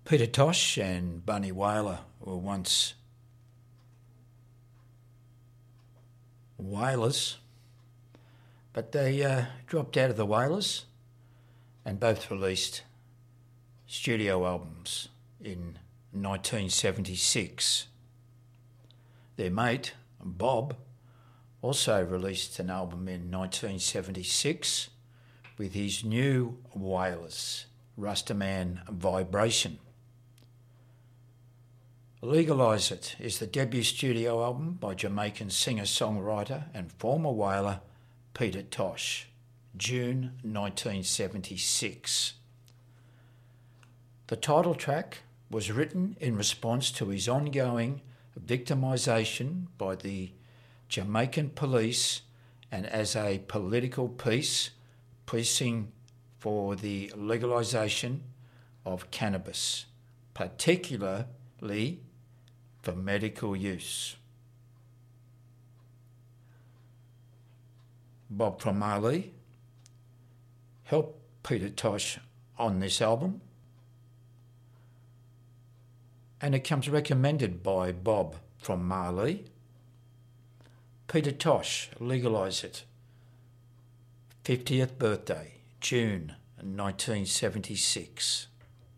Peter Tosh and Bunny Wailer were once Wailers, but they dropped out of the Wailers and both released studio albums in 1976. Their mate, Bob, also released an album in 1976 with his new Wailers, Rastaman Vibration. Legalise It is the debut studio album by Jamaican singer-songwriter and former Wailer Peter Tosh, June 1976. The title track was written in response to his ongoing victimisation by the Jamaican police and as a political piece pressing for the legalisation of cannabis, particularly for medical use. Bob from Marley helped Peter Tosh on this album, and it comes recommended by Bob from Marley. Peter Tosh, Legalise It, 50th birthday, June 1976.